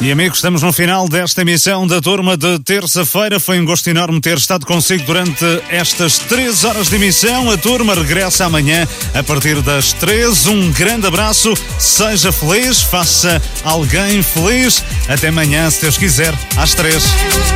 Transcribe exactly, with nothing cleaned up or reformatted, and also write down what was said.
E amigos, estamos no final desta emissão da Turma de terça-feira. Foi um gosto enorme ter estado consigo durante estas três horas de emissão. A Turma regressa amanhã a partir das três. Um grande abraço, seja feliz, faça alguém feliz. Até amanhã, se Deus quiser, às três.